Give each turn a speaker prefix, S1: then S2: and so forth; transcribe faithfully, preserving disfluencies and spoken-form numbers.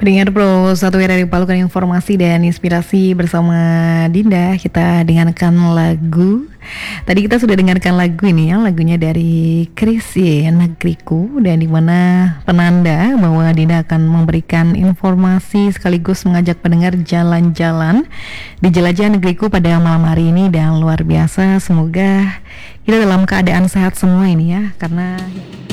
S1: Pendengar Pro satu W R Palukan informasi dan inspirasi bersama Dinda. Kita dengarkan lagu. Tadi kita sudah dengarkan lagu ini ya, lagunya dari Chris ya, Negeriku, dan dimana penanda bahwa Dinda akan memberikan informasi sekaligus mengajak pendengar jalan-jalan di jelajah negeriku pada malam hari ini. Dan luar biasa, semoga kita dalam keadaan sehat semua ini ya, karena